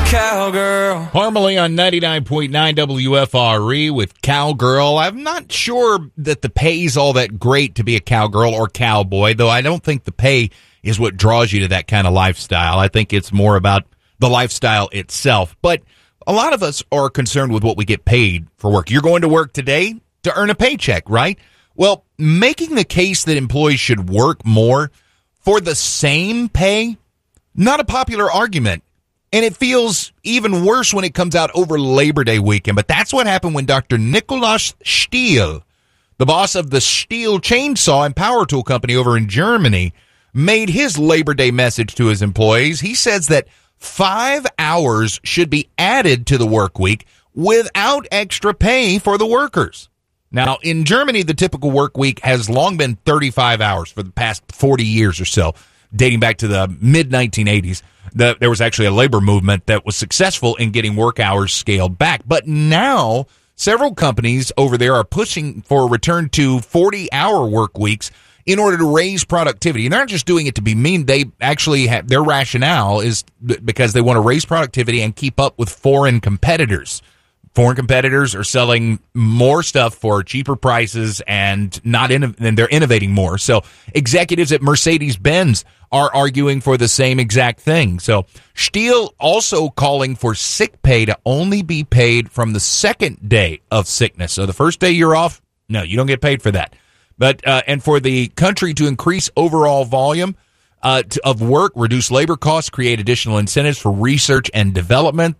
Cowgirl. Formerly on 99.9 WFRE with Cowgirl. I'm not sure that the pay's all that great to be a cowgirl or cowboy, though I don't think the pay is what draws you to that kind of lifestyle. I think it's more about the lifestyle itself. But a lot of us are concerned with what we get paid for work. You're going to work today to earn a paycheck, right? Well, making the case that employees should work more for the same pay, not a popular argument. And it feels even worse when it comes out over Labor Day weekend. But that's what happened when Dr. Nikolaus Stihl, the boss of the Stihl Chainsaw and Power Tool Company over in Germany, made his Labor Day message to his employees. He says that 5 hours should be added to the work week without extra pay for the workers. Now, in Germany, the typical work week has long been 35 hours for the past 40 years or so, dating back to the mid-1980s. There was actually a labor movement that was successful in getting work hours scaled back. But now, several companies over there are pushing for a return to 40-hour work weeks in order to raise productivity. And they're not just doing it to be mean. They actually have their rationale is because they want to raise productivity and keep up with foreign competitors. Foreign competitors are selling more stuff for cheaper prices and they're innovating more. So executives at Mercedes-Benz are arguing for the same exact thing. So Stihl also calling for sick pay to only be paid from the second day of sickness. So the first day you're off, no, you don't get paid for that. But and for the country to increase overall volume of work, reduce labor costs, create additional incentives for research and development.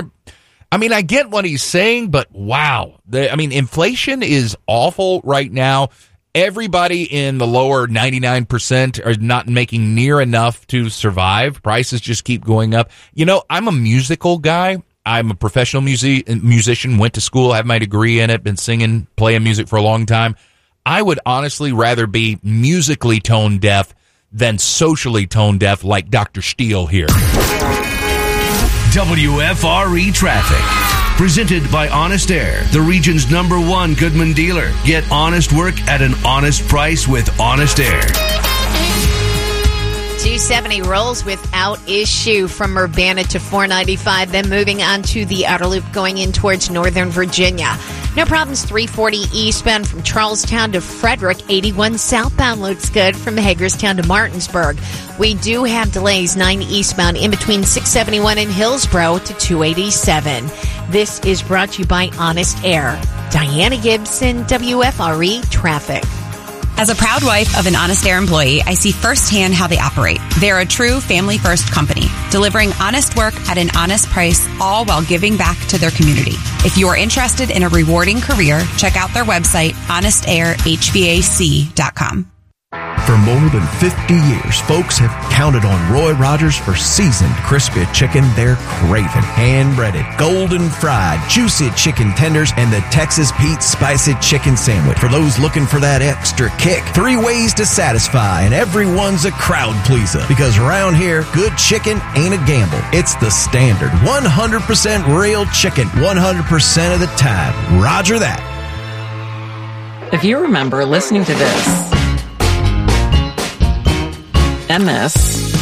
I mean, I get what he's saying, but wow. Inflation is awful right now. Everybody in the lower 99% are not making near enough to survive. Prices just keep going up. You know, I'm a musical guy. I'm a professional musician, went to school, have my degree in it, been singing, playing music for a long time. I would honestly rather be musically tone deaf than socially tone deaf like Dr. Stihl here. WFRE Traffic. Presented by Honest Air, the region's #1 Goodman dealer. Get honest work at an honest price with Honest Air. 270 rolls without issue from Urbana to 495, then moving on to the outer loop going in towards Northern Virginia. No problems 340 eastbound from Charlestown to Frederick. 81 southbound looks good from Hagerstown to Martinsburg. We do have delays 9 eastbound in between 671 and Hillsborough to 287. This is brought to you by Honest Air. Diana Gibson, WFRE Traffic. As a proud wife of an Honest Air employee, I see firsthand how they operate. They're a true family-first company, delivering honest work at an honest price, all while giving back to their community. If you are interested in a rewarding career, check out their website, honestairhvac.com. For more than 50 years, folks have counted on Roy Rogers for seasoned, crispy chicken they're craving. Hand-breaded, golden fried, juicy chicken tenders, and the Texas Pete spicy chicken sandwich. For those looking for that extra kick, 3 ways to satisfy, and everyone's a crowd pleaser. Because around here, good chicken ain't a gamble. It's the standard 100% real chicken, 100% of the time. Roger that. If you remember listening to this, and this,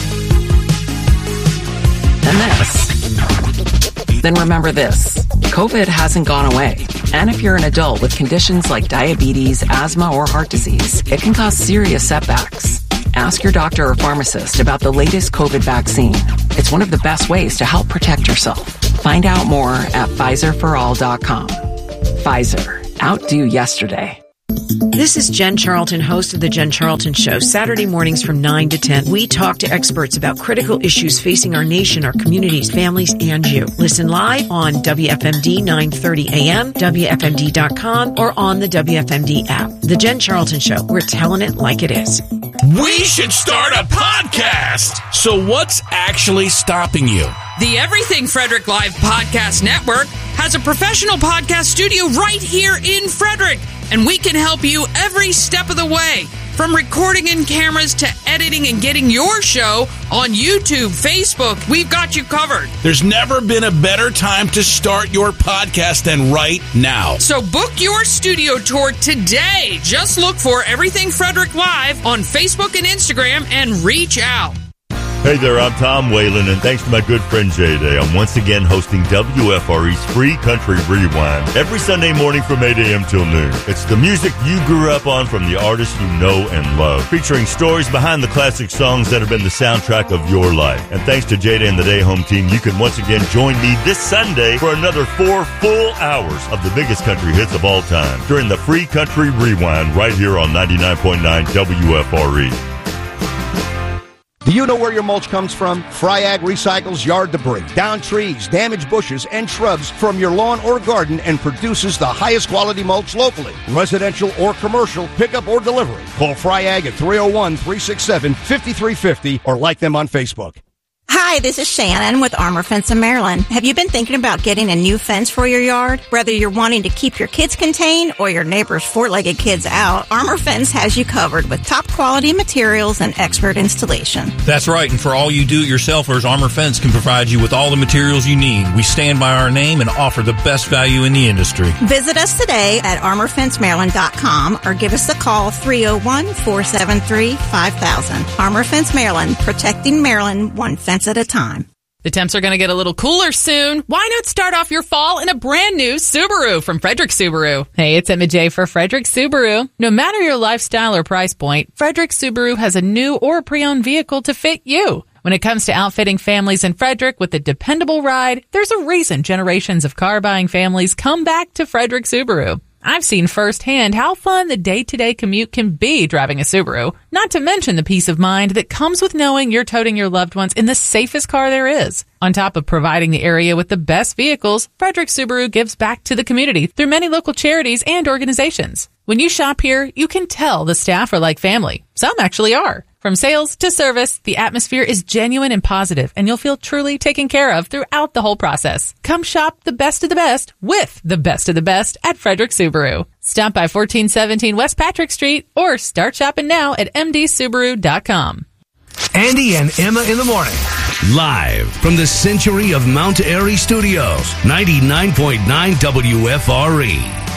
then remember this. COVID hasn't gone away. And if you're an adult with conditions like diabetes, asthma, or heart disease, it can cause serious setbacks. Ask your doctor or pharmacist about the latest COVID vaccine. It's one of the best ways to help protect yourself. Find out more at PfizerForAll.com. Pfizer. Outdo yesterday. This is Jen Charlton, host of The Jen Charlton Show. Saturday mornings from 9 to 10, we talk to experts about critical issues facing our nation, our communities, families, and you. Listen live on WFMD 930 AM, WFMD.com, or on the WFMD app. The Jen Charlton Show. We're telling it like it is. We should start a podcast! So what's actually stopping you? The Everything Frederick Live Podcast Network has a professional podcast studio right here in Frederick, and we can help you every step of the way. From recording in cameras to editing and getting your show on YouTube, Facebook, we've got you covered. There's never been a better time to start your podcast than right now. So book your studio tour today. Just look for Everything Frederick Live on Facebook and Instagram and reach out. Hey there, I'm Tom Whalen, and thanks to my good friend J-Day, I'm once again hosting WFRE's Free Country Rewind every Sunday morning from 8 a.m. till noon. It's the music you grew up on from the artists you know and love, featuring stories behind the classic songs that have been the soundtrack of your life. And thanks to J-Day and the Day Home team, you can once again join me this Sunday for another 4 full hours of the biggest country hits of all time during the Free Country Rewind right here on 99.9 WFRE. Do you know where your mulch comes from? Fryag recycles yard debris, downed trees, damaged bushes, and shrubs from your lawn or garden and produces the highest quality mulch locally. Residential or commercial, pickup or delivery. Call Fryag at 301-367-5350 or like them on Facebook. Hi, this is Shannon with Armor Fence in Maryland. Have you been thinking about getting a new fence for your yard? Whether you're wanting to keep your kids contained or your neighbor's four-legged kids out, Armor Fence has you covered with top quality materials and expert installation. That's right, and for all you do-it-yourselfers, Armor Fence can provide you with all the materials you need. We stand by our name and offer the best value in the industry. Visit us today at armorfencemaryland.com or give us a call 301-473-5000. Armor Fence Maryland, protecting Maryland one fence at a time. The temps are going to get a little cooler soon. Why not start off your fall in a brand new Subaru from Frederick Subaru? Hey, it's Emma J for Frederick Subaru. No matter your lifestyle or price point, Frederick Subaru has a new or pre-owned vehicle to fit you. When it comes to outfitting families in Frederick with a dependable ride, there's a reason generations of car-buying families come back to Frederick Subaru. I've seen firsthand how fun the day-to-day commute can be driving a Subaru, not to mention the peace of mind that comes with knowing you're toting your loved ones in the safest car there is. On top of providing the area with the best vehicles, Frederick Subaru gives back to the community through many local charities and organizations. When you shop here, you can tell the staff are like family. Some actually are. From sales to service, the atmosphere is genuine and positive, and you'll feel truly taken care of throughout the whole process. Come shop the best of the best with the best of the best at Frederick Subaru. Stop by 1417 West Patrick Street or start shopping now at mdsubaru.com. Andy and Emma in the morning. Live from the Century of Mount Airy Studios, 99.9 WFRE.